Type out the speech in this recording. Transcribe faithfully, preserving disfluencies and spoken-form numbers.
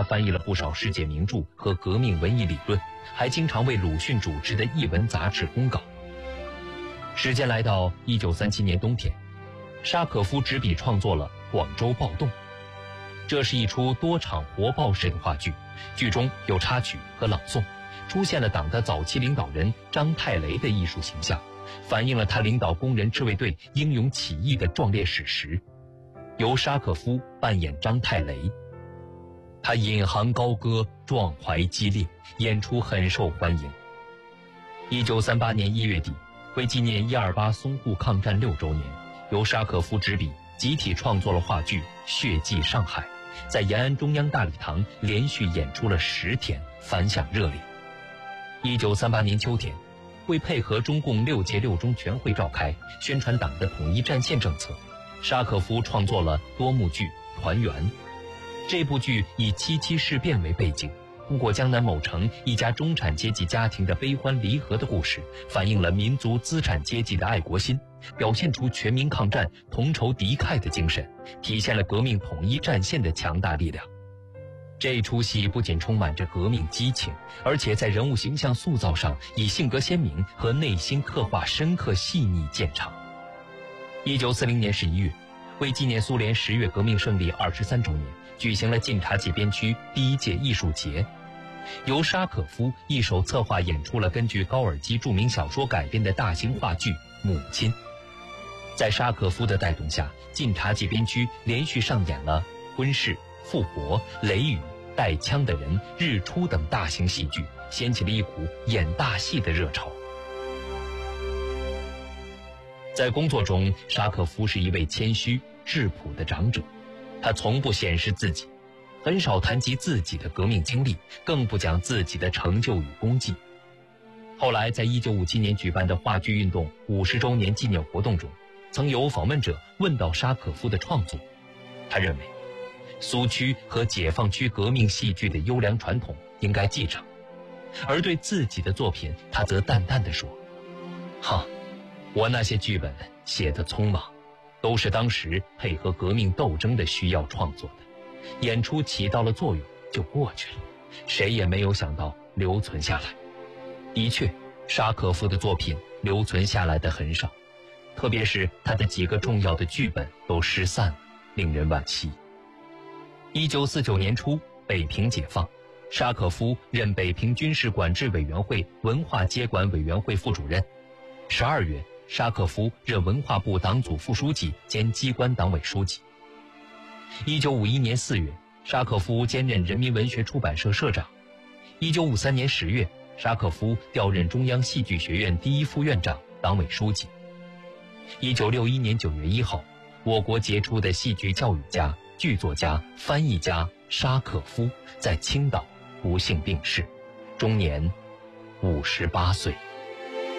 他翻译了不少世界名著和革命文艺理论，还经常为鲁迅主持的译文杂志公稿。时间来到一九三七年冬天，沙可夫执笔创作了《广州暴动》。这是一出多场活爆式的话剧，剧中有插曲和朗诵，出现了党的早期领导人张太雷的艺术形象，反映了他领导工人自卫队英勇起义的壮烈史实。由沙可夫扮演张太雷，他引吭高歌，壮怀激烈，演出很受欢迎。一九三八年一月底，为纪念一二八淞沪抗战六周年，由沙可夫执笔集体创作了话剧《血祭上海》，在延安中央大礼堂连续演出了十天，反响热烈。一九三八年秋天，为配合中共六届六中全会召开，宣传党的统一战线政策，沙可夫创作了多幕剧《团圆》。这部剧以七七事变为背景，通过江南某城一家中产阶级家庭的悲欢离合的故事，反映了民族资产阶级的爱国心，表现出全民抗战、同仇敌忾的精神，体现了革命统一战线的强大力量。这出戏不仅充满着革命激情，而且在人物形象塑造上以性格鲜明和内心刻画深刻细腻见长。一九四零年十一月，为纪念苏联十月革命胜利二十三周年，举行了晋察冀边区第一届艺术节。由沙可夫一手策划演出了根据高尔基著名小说改编的大型话剧《母亲》。在沙可夫的带动下，晋察冀边区连续上演了婚事、复活、雷雨、带枪的人、日出等大型戏剧，掀起了一股演大戏的热潮。在工作中，沙可夫是一位谦虚质朴的长者，他从不显示自己，很少谈及自己的革命经历，更不讲自己的成就与功绩。后来在一九五七年举办的话剧运动五十周年纪念活动中，曾有访问者问到沙可夫的创作，他认为苏区和解放区革命戏剧的优良传统应该继承，而对自己的作品，他则淡淡地说：哈，我那些剧本写得匆忙，都是当时配合革命斗争的需要创作的，演出起到了作用就过去了，谁也没有想到留存下来。的确，沙可夫的作品留存下来的很少，特别是他的几个重要的剧本都失散了，令人惋惜。一九四九年初，北平解放，沙可夫任北平军事管制委员会文化接管委员会副主任。十二月，沙可夫任文化部党组副书记兼机关党委书记。一九五一年四月，沙可夫兼任人民文学出版社社长。一九五三年十月，沙可夫调任中央戏剧学院第一副院长、党委书记。一九六一年九月一号，我国杰出的戏剧教育家、剧作家、翻译家沙可夫在青岛不幸病逝，终年五十八岁。